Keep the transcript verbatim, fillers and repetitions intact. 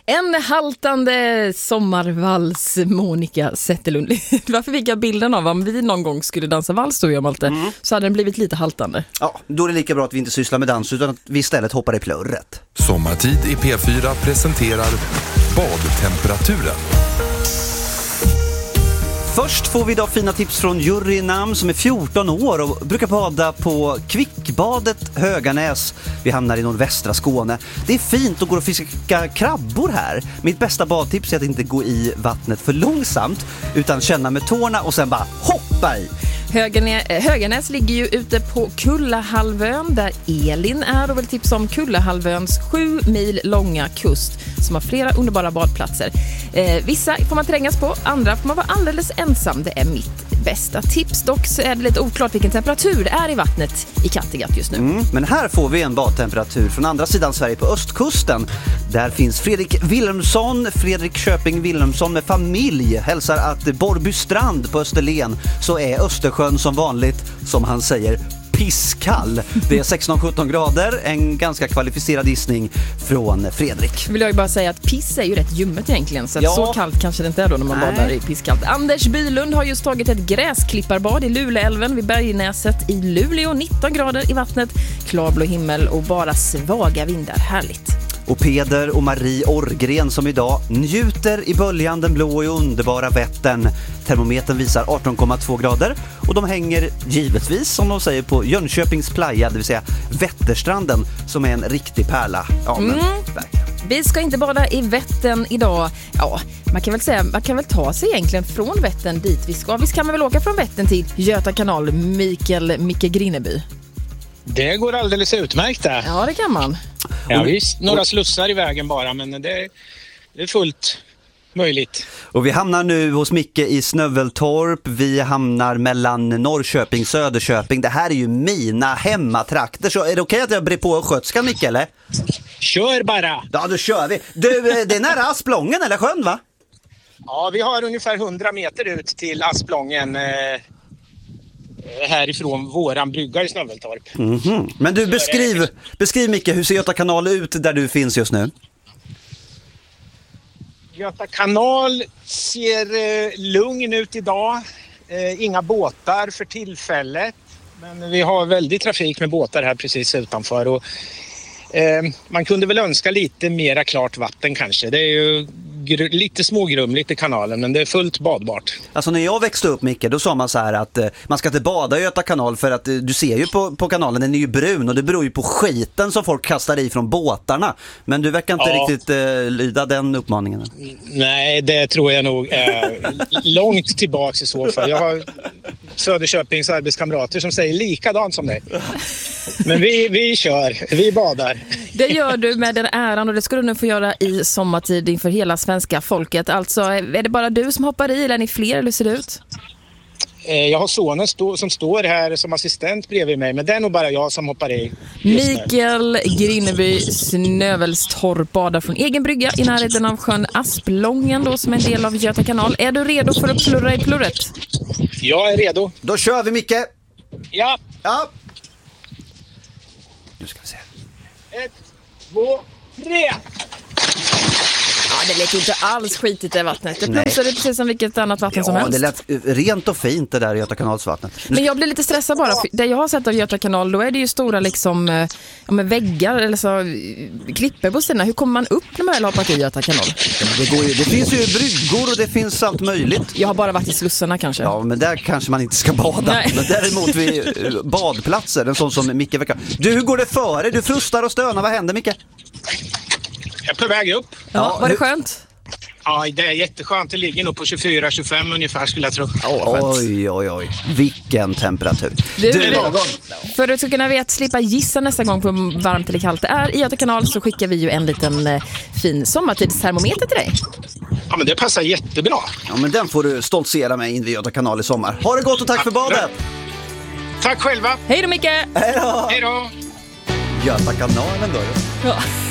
En haltande sommarvals, Monica Zetterlund. Varför fick jag bilden av om vi någon gång skulle dansa vals då, jag Malte, mm. så hade den blivit lite haltande. Ja, då är det lika bra att vi inte sysslar med dans utan att vi istället hoppar i plurret. Sommartid i P fyra presenterar badtemperaturen. Först får vi idag fina tips från Jurrinam som är fjorton år och brukar bada på Kvickbadet Höganäs. Vi hamnar i nordvästra Skåne. Det är fint och går att fiska krabbor här. Mitt bästa badtips är att inte gå i vattnet för långsamt utan känna med tårna och sen bara hoppa i. Höganäs, Höganäs ligger ju ute på Kullahalvön där Elin är och vill tipsa om Kullahalvöns sju mil långa kust som har flera underbara badplatser. Eh, vissa får man trängas på, andra får man vara alldeles ensam. Det är mitt bästa tips. Dock så är det lite oklart vilken temperatur det är i vattnet i Kattegatt just nu. Mm, men här får vi en badtemperatur från andra sidan Sverige på östkusten. Där finns Fredrik Wilhelmsson, Fredrik Köping Wilhelmsson med familj. Hälsar att Borrby strand på Österlen så är Östersjön som vanligt, som han säger, pisskall. Det är sexton sjutton grader, en ganska kvalificerad gissning från Fredrik. Vill jag ju bara säga att piss är ju rätt ljummet egentligen, så att ja. så kallt kanske det inte är då när man Nej. badar i pisskallt. Anders Bylund har just tagit ett gräsklipparbad i Luleälven vid Bergnäset i Luleå, nitton grader i vattnet, klarblå himmel och bara svaga vindar, härligt. Och Peder och Marie Orgren som idag njuter i böljan den blå och underbara Vättern. Termometern visar arton komma två grader och de hänger givetvis, som de säger, på Jönköpings playa, det vill säga Vätterstranden, som är en riktig pärla. Ja, men mm. Vi ska inte bada i Vättern idag. Ja, man kan väl säga, man kan väl ta sig egentligen från Vättern dit vi ska. Visst kan man väl åka från Vättern till Göta kanal, Mikael Micke Grineby? Det går alldeles utmärkt där. Ja, det kan man. Ja, visst. Några slussar i vägen bara, men det, det är fullt möjligt. Och vi hamnar nu hos Micke i Snöveltorp. Vi hamnar mellan Norrköping och Söderköping. Det här är ju mina hemmatrakter. Så är det okej att jag brer på skötskan, Micke, eller? Kör bara! Ja, då kör vi. Du, det är nära Asplången eller sjön, va? Ja, vi har ungefär hundra meter ut till Asplången. Eh... härifrån våran brygga i Snöveltorp. Mm-hmm. Men du, beskriv, beskriv Micke, hur ser Göta kanal ut där du finns just nu? Göta kanal ser eh, lugn ut idag. Eh, inga båtar för tillfället. Men vi har väldigt trafik med båtar här precis utanför. Och, eh, man kunde väl önska lite mera klart vatten kanske. Det är ju gr- lite smågrumligt i kanalen, men det är fullt badbart. Alltså när jag växte upp, Micke, då sa man så här att eh, man ska inte bada i Göta kanal för att eh, du ser ju på, på kanalen, den är ju brun och det beror ju på skiten som folk kastar i från båtarna. Men du verkar inte ja. riktigt eh, lyda den uppmaningen. Nej, det tror jag nog är långt tillbaks i så fall. Jag har Söderköpings arbetskamrater som säger likadant som dig. Men vi, vi kör, vi badar. Det gör du med den äran och det ska du nu få göra i sommartid inför hela svenska folket. Alltså, är det bara du som hoppar i eller är ni fler, eller ser det ut? Jag har sonen stå, som står här som assistent bredvid mig, men det är nog bara jag som hoppar i. Mikael Grineby, Snövelstorp, badar från egen brygga i närheten av sjön Asplången då, som är en del av Göta kanal. Är du redo för att plurra i plurret? Jag är redo. Då kör vi, Micke. Ja. Ja. Nu ska vi se. Ett, två, tre. Ja, det lät inte alls skitigt i vattnet. Det plumsade precis som vilket annat vatten ja, som helst. Det lät rent och fint det där Göta kanalsvattnet. Men jag blir lite stressad bara. För det jag har sett av Göta kanal, då är det ju stora liksom, ja, med väggar eller så klipper på städerna. Hur kommer man upp när man väl har hoppat i Göta kanal? Ja, det, går ju, det finns ju bryggor och det finns allt möjligt. Jag har bara varit i slussarna kanske. Ja, men där kanske man inte ska bada. Nej. Men däremot vid badplatser, en sån som Micke verkar. Du, hur går det före? Du frustar och stönar. Vad händer, Micke? Jag är på väg upp. Ja, ja, var det skönt? Ja, det är jätteskönt. Det ligger nog på tjugofyra tjugofem ungefär skulle jag tro. Oh, oj, oj, oj. Vilken temperatur. Du, du, för att du ska kunna veta, slippa gissa nästa gång på varmt eller kallt det är i Göta kanal, så skickar vi ju en liten eh, fin sommartidstermometer till dig. Ja, men det passar jättebra. Ja, men den får du stoltsera med in vid Göta kanal i sommar. Ha det gott och tack ja, för badet. Tack själva. Hej då, Micke. Hej då. Hej då. Göta kanalen då. Ja.